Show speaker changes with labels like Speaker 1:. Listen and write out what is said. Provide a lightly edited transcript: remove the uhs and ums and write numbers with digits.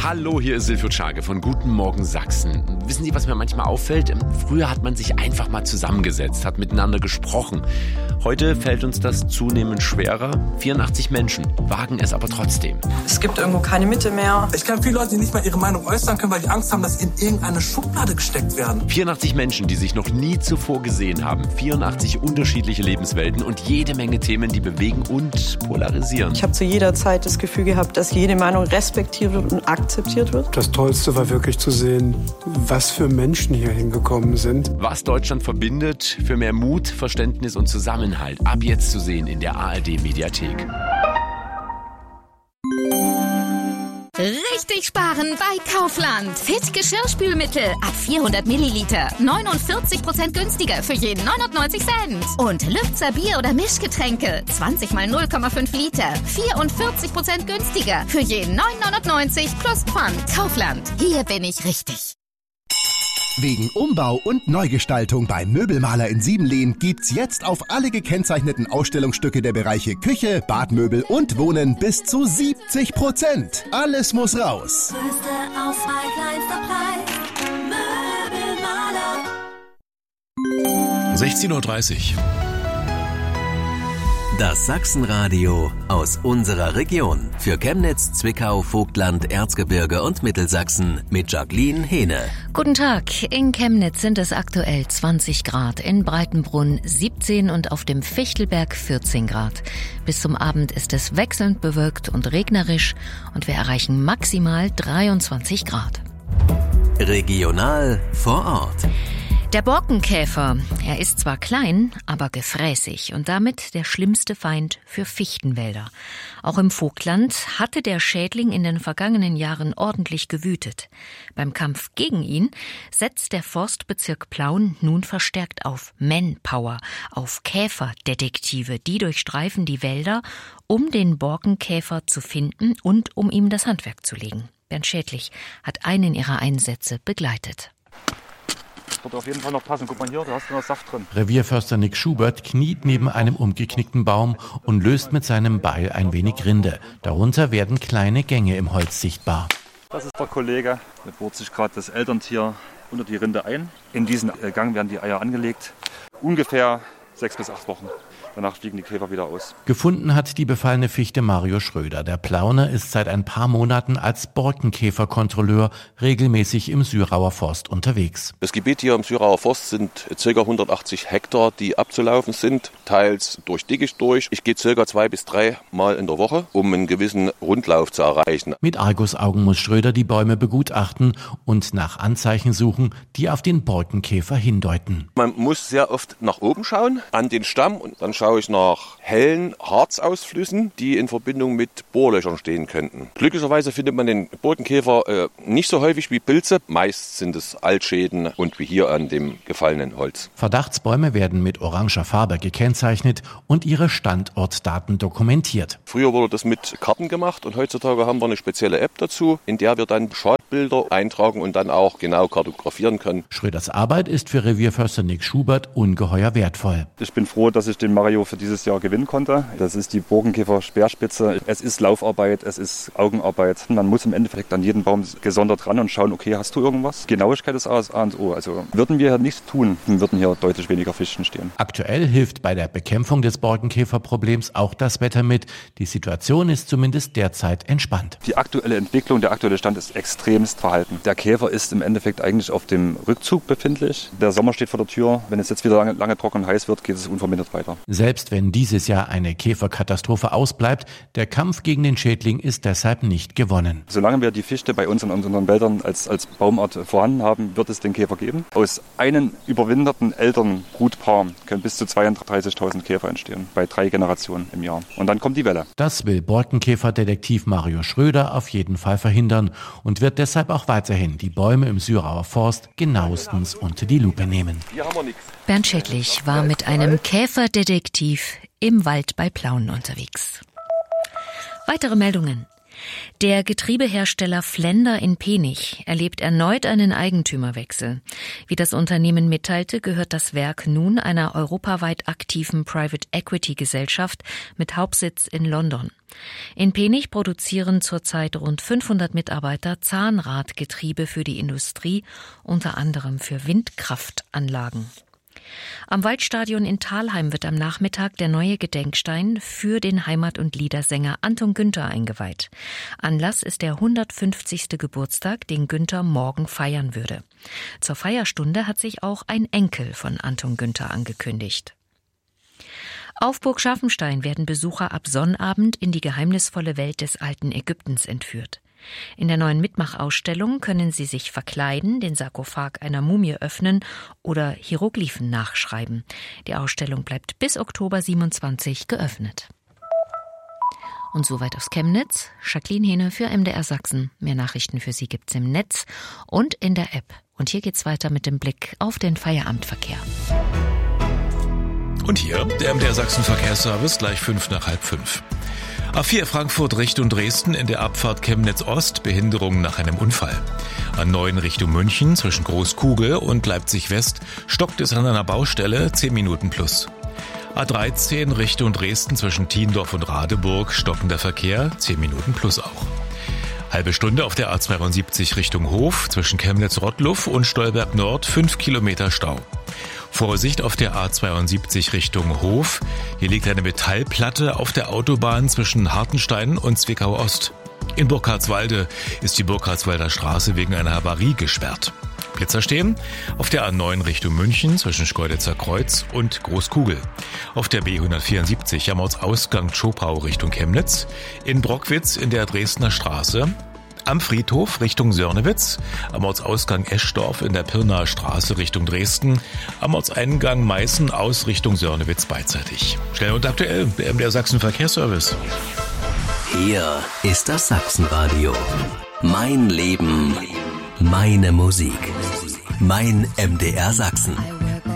Speaker 1: Hallo, hier ist Silvio Czage von Guten Morgen Sachsen. Wissen Sie, was mir manchmal auffällt? Früher hat man sich einfach mal zusammengesetzt, hat miteinander gesprochen. Heute fällt uns das zunehmend schwerer. 84 Menschen wagen es aber trotzdem.
Speaker 2: Es gibt irgendwo keine Mitte mehr.
Speaker 3: Ich kenne viele Leute, die nicht mal ihre Meinung äußern können, weil die Angst haben, dass sie in irgendeine Schublade gesteckt werden.
Speaker 1: 84 Menschen, die sich noch nie zuvor gesehen haben. 84 unterschiedliche Lebenswelten und jede Menge Themen, die bewegen und polarisieren.
Speaker 2: Ich habe zu jeder Zeit das Gefühl gehabt, dass jede Meinung respektiert wird und akzeptiert wird.
Speaker 4: Das Tollste war wirklich zu sehen, was für Menschen hier hingekommen sind.
Speaker 1: Was Deutschland verbindet, für mehr Mut, Verständnis und Zusammenhalt. Ab jetzt zu sehen in der ARD-Mediathek.
Speaker 5: Richtig sparen bei Kaufland. Fit Geschirrspülmittel ab 400 Milliliter. 49% günstiger für jeden 99 Cent. Und Lübzer Bier- oder Mischgetränke. 20 mal 0,5 Liter. 44% günstiger für jeden 9,99 plus Pfand. Kaufland. Hier bin ich richtig.
Speaker 6: Wegen Umbau und Neugestaltung beim Möbelmaler in Siebenlehn gibt's jetzt auf alle gekennzeichneten Ausstellungsstücke der Bereiche Küche, Badmöbel und Wohnen bis zu 70%. Alles muss raus.
Speaker 7: Größte Auswahl, kleinster Preis. Möbelmaler.
Speaker 8: 16:30 Uhr.
Speaker 9: Das Sachsenradio aus unserer Region. Für Chemnitz, Zwickau, Vogtland, Erzgebirge und Mittelsachsen mit Jacqueline Hehne.
Speaker 10: Guten Tag. In Chemnitz sind es aktuell 20 Grad, in Breitenbrunn 17 und auf dem Fichtelberg 14 Grad. Bis zum Abend ist es wechselnd bewölkt und regnerisch und wir erreichen maximal 23 Grad.
Speaker 9: Regional vor Ort.
Speaker 10: Der Borkenkäfer, er ist zwar klein, aber gefräßig und damit der schlimmste Feind für Fichtenwälder. Auch im Vogtland hatte der Schädling in den vergangenen Jahren ordentlich gewütet. Beim Kampf gegen ihn setzt der Forstbezirk Plauen nun verstärkt auf Manpower, auf Käferdetektive, die durchstreifen die Wälder, um den Borkenkäfer zu finden und um ihm das Handwerk zu legen. Bernd Schädlich hat einen ihrer Einsätze begleitet.
Speaker 11: Wird auf jeden Fall noch passen. Guck mal hier, da hast du noch Saft drin.
Speaker 12: Revierförster Nick Schubert kniet neben einem umgeknickten Baum und löst mit seinem Beil ein wenig Rinde. Darunter werden kleine Gänge im Holz sichtbar.
Speaker 11: Das ist der Kollege. Der bohrt sich gerade das Elterntier unter die Rinde ein. In diesen Gang werden die Eier angelegt. Ungefähr 6 bis 8 Wochen. Danach fliegen die Käfer wieder aus.
Speaker 12: Gefunden hat die befallene Fichte Mario Schröder. Der Plauner ist seit ein paar Monaten als Borkenkäferkontrolleur regelmäßig im Syrauer Forst unterwegs.
Speaker 13: Das Gebiet hier im Syrauer Forst sind ca. 180 Hektar, die abzulaufen sind, teils durch Dickicht durch. Ich gehe ca. 2 bis 3 Mal in der Woche, um einen gewissen Rundlauf zu erreichen.
Speaker 12: Mit Argusaugen muss Schröder die Bäume begutachten und nach Anzeichen suchen, die auf den Borkenkäfer hindeuten.
Speaker 13: Man muss sehr oft nach oben schauen, an den Stamm, und dann schaue ich nach hellen Harzausflüssen, die in Verbindung mit Bohrlöchern stehen könnten. Glücklicherweise findet man den Borkenkäfer nicht so häufig wie Pilze. Meist sind es Altschäden und wie hier an dem gefallenen Holz.
Speaker 12: Verdachtsbäume werden mit oranger Farbe gekennzeichnet und ihre Standortdaten dokumentiert.
Speaker 13: Früher wurde das mit Karten gemacht und heutzutage haben wir eine spezielle App dazu, in der wir dann Schadbilder eintragen und dann auch genau kartografieren können.
Speaker 12: Schröders Arbeit ist für Revierförster Nick Schubert ungeheuer wertvoll.
Speaker 11: Ich bin froh, dass ich den Mario für dieses Jahr gewinnen konnte. Das ist die Borkenkäfer-Speerspitze. Es ist Laufarbeit, es ist Augenarbeit. Man muss im Endeffekt an jeden Baum gesondert ran und schauen, okay, hast du irgendwas? Genauigkeit ist A und O. Also würden wir nichts tun, würden hier deutlich weniger Fichten stehen.
Speaker 12: Aktuell hilft bei der Bekämpfung des Borkenkäferproblems auch das Wetter mit. Die Situation ist zumindest derzeit entspannt.
Speaker 11: Die aktuelle Entwicklung, der aktuelle Stand ist extremst verhalten. Der Käfer ist im Endeffekt eigentlich auf dem Rückzug befindlich. Der Sommer steht vor der Tür. Wenn es jetzt wieder lange trocken und heiß wird, geht es unvermindert weiter.
Speaker 12: Selbst wenn dieses Jahr eine Käferkatastrophe ausbleibt, der Kampf gegen den Schädling ist deshalb nicht gewonnen.
Speaker 11: Solange wir die Fichte bei uns in unseren Wäldern als Baumart vorhanden haben, wird es den Käfer geben. Aus einem überwinterten Elternbrutpaar können bis zu 32.000 Käfer entstehen, bei 3 Generationen im Jahr. Und dann kommt die Welle.
Speaker 12: Das will Borkenkäferdetektiv Mario Schröder auf jeden Fall verhindern und wird deshalb auch weiterhin die Bäume im Syrauer Forst genauestens unter die Lupe nehmen.
Speaker 13: Hier haben wir nichts.
Speaker 10: Bernd Schädlich war mit einem Käferdetektiv im Wald bei Plauen unterwegs. Weitere Meldungen. Der Getriebehersteller Flender in Penich erlebt erneut einen Eigentümerwechsel. Wie das Unternehmen mitteilte, gehört das Werk nun einer europaweit aktiven Private Equity Gesellschaft mit Hauptsitz in London. In Penich produzieren zurzeit rund 500 Mitarbeiter Zahnradgetriebe für die Industrie, unter anderem für Windkraftanlagen. Am Waldstadion in Thalheim wird am Nachmittag der neue Gedenkstein für den Heimat- und Liedersänger Anton Günther eingeweiht. Anlass ist der 150. Geburtstag, den Günther morgen feiern würde. Zur Feierstunde hat sich auch ein Enkel von Anton Günther angekündigt. Auf Burg Scharfenstein werden Besucher ab Sonnabend in die geheimnisvolle Welt des alten Ägyptens entführt. In der neuen Mitmachausstellung können Sie sich verkleiden, den Sarkophag einer Mumie öffnen oder Hieroglyphen nachschreiben. Die Ausstellung bleibt bis Oktober 27 geöffnet. Und soweit aus Chemnitz. Jacqueline Hehne für MDR Sachsen. Mehr Nachrichten für Sie gibt's im Netz und in der App. Und hier geht's weiter mit dem Blick auf den Feierabendverkehr.
Speaker 8: Und hier der MDR Sachsen Verkehrsservice, gleich 5:05. A4 Frankfurt Richtung Dresden in der Abfahrt Chemnitz Ost, Behinderung nach einem Unfall. A9 Richtung München zwischen Großkugel und Leipzig West stockt es an einer Baustelle, 10 Minuten plus. A13 Richtung Dresden zwischen Thiendorf und Radeburg, stockender Verkehr, 10 Minuten plus auch. Halbe Stunde auf der A72 Richtung Hof zwischen Chemnitz-Rottluff und Stolberg Nord, 5 Kilometer Stau. Vorsicht auf der A72 Richtung Hof. Hier liegt eine Metallplatte auf der Autobahn zwischen Hartenstein und Zwickau Ost. In Burkhardswalde ist die Burkhardswalder Straße wegen einer Havarie gesperrt. Blitzer stehen auf der A9 Richtung München zwischen Schkeuditzer Kreuz und Großkugel. Auf der B174 am Ortsausgang Zschopau Richtung Chemnitz. In Brockwitz in der Dresdner Straße. Am Friedhof Richtung Sörnewitz, am Ortsausgang Eschdorf in der Pirnaer Straße Richtung Dresden, am Ortseingang Meißen aus Richtung Sörnewitz beidseitig. Schnell und aktuell, der MDR Sachsen Verkehrsservice.
Speaker 9: Hier ist das Sachsenradio. Mein Leben, meine Musik. Mein MDR Sachsen.